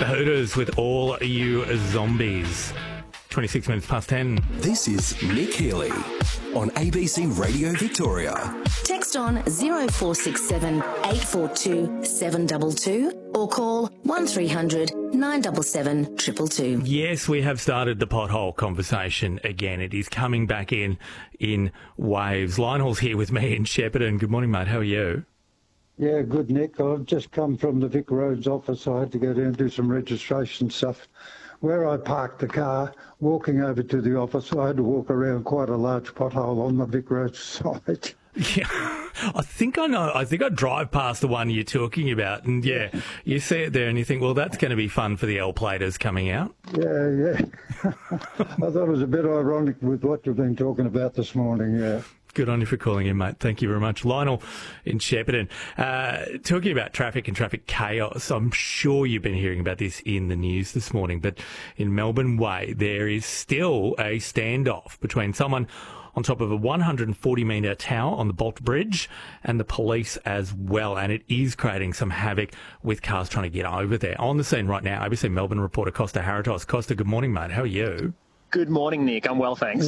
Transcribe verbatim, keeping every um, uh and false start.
The Hooters with All You Zombies. twenty-six minutes past ten. This is Nick Healy on A B C Radio Victoria. Text on zero four six seven eight four two seven two two or call one three hundred nine seven seven two two two. Yes, we have started the pothole conversation again. It is coming back in in waves. Lionel's here with me in Shepparton. Good morning, mate. How are you? Yeah, good, Nick. I've just come from the Vic Roads office. I had to go down and do some registration stuff. Where I parked the car, walking over to the office, I had to walk around quite a large pothole on the Vic Roads side. Yeah, I think I know. I think I drive past the one you're talking about, and yeah, you see it there and you think, well, that's going to be fun for the L-platers coming out. Yeah, yeah. I thought it was a bit ironic with what you've been talking about this morning, yeah. Good on you for calling in, mate. Thank you very much. Lionel in Shepparton. Uh, talking about traffic and traffic chaos, I'm sure you've been hearing about this in the news this morning, but in Melbourne Way, there is still a standoff between someone on top of a one hundred forty metre tower on the Bolt Bridge and the police as well, and it is creating some havoc with cars trying to get over there. On the scene right now, A B C Melbourne reporter Costa Haratos. Costa, good morning, mate. How are you? Good morning, Nick. I'm well, thanks.